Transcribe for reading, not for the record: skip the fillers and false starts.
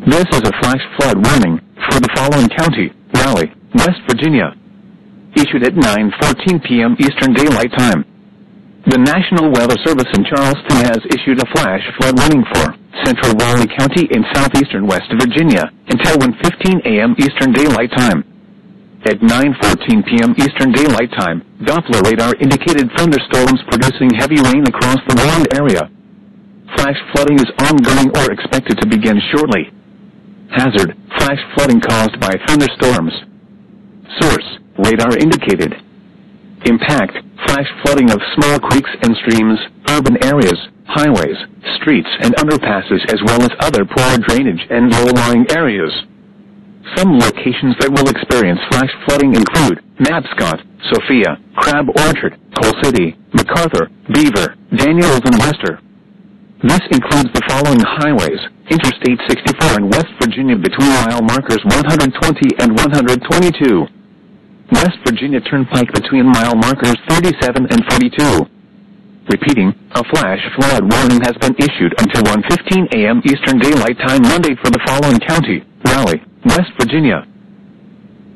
This is a flash flood warning for the following county: Raleigh, West Virginia. Issued at 9:14 p.m. Eastern Daylight Time. The National Weather Service in Charleston has issued a flash flood warning for central Raleigh County in southeastern West Virginia until 1:15 a.m. Eastern Daylight Time. At 9:14 p.m. Eastern Daylight Time, Doppler radar indicated thunderstorms producing heavy rain across the warned area. Flash flooding is ongoing or expected to begin shortly. Hazard: flash flooding caused by thunderstorms. Source: radar indicated. Impact: flash flooding of small creeks and streams, urban areas, highways, streets and underpasses, as well as other poor drainage and low-lying areas. Some locations that will experience flash flooding include Mabscott, Sophia, Crab Orchard, Coal City, MacArthur, Beaver, Daniels and Wester. This includes the following highways: Interstate 64 in West Virginia between mile markers 120 and 122. West Virginia Turnpike between mile markers 37 and 42. Repeating, a flash flood warning has been issued until 1:15 a.m. Eastern Daylight Time Monday for the following county: Raleigh, West Virginia.